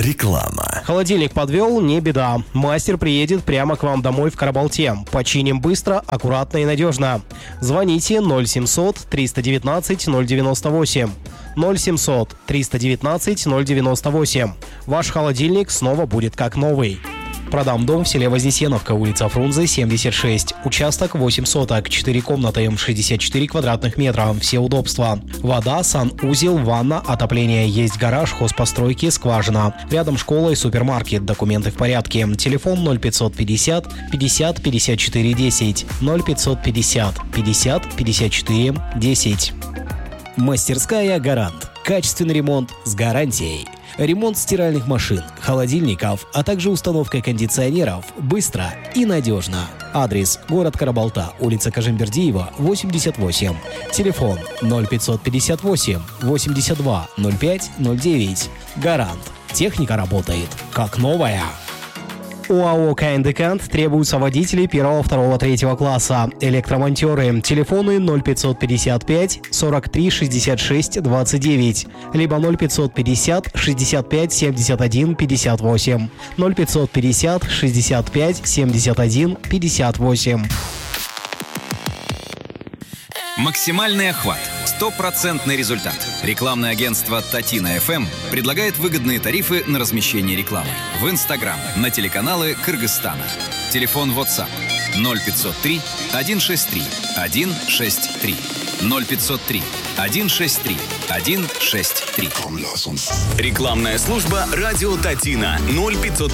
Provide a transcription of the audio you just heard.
Реклама. Холодильник подвел, не беда. Мастер приедет прямо к вам домой в Карабалте. Починим быстро, аккуратно и надежно. Звоните 0700 319 098. 0700 319 098. Ваш холодильник снова будет как новый. Продам дом в селе Вознесеновка, улица Фрунзе, 76. Участок 8 соток, 4 комнаты, 64 квадратных метра. Все удобства. Вода, санузел, ванна, отопление. Есть гараж, хозпостройки, скважина. Рядом школа и супермаркет. Документы в порядке. Телефон 0550 50 54 10. 0550 50 54 10. Мастерская «Гарант». Качественный ремонт с гарантией. Ремонт стиральных машин, холодильников, а также установка кондиционеров быстро и надежно. Адрес: город Карабалта, улица Кажимбердиева, 88. Телефон 0558 82 05 09. «Гарант». Техника работает как новая. ОАО «КНДКант» требуются водители 1, 2, 3 класса, электромонтеры. Телефоны 0555 43 66 29, либо 0550 65 71 58, 0550 65 71 58. Максимальный охват. Стопроцентный результат. Рекламное агентство «Татина FM» предлагает выгодные тарифы на размещение рекламы в Инстаграм, на телеканалы Кыргызстана. Телефон WhatsApp 0503 163 163 0503 163 163. Рекламная служба «Радио Татина» 0500